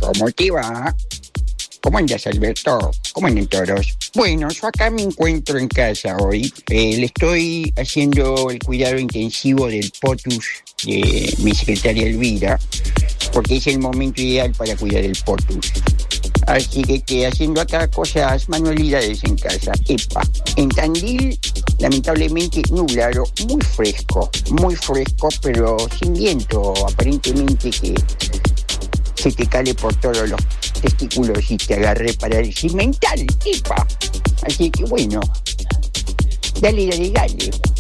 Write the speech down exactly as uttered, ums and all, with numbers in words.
¿Cómo te va? ¿Cómo andas, Alberto? ¿Cómo andan todos? Bueno, yo acá me encuentro en casa hoy. Eh, le estoy haciendo el cuidado intensivo del potus de mi secretaria Elvira, porque es el momento ideal para cuidar el potus. Así que estoy haciendo acá cosas, manualidades en casa. Epa, en Tandil, lamentablemente nublado, muy fresco, muy fresco, pero sin viento, aparentemente que se te cale por todos los testículos y te agarré para el cimental, epa. Así que bueno, dale, dale, dale.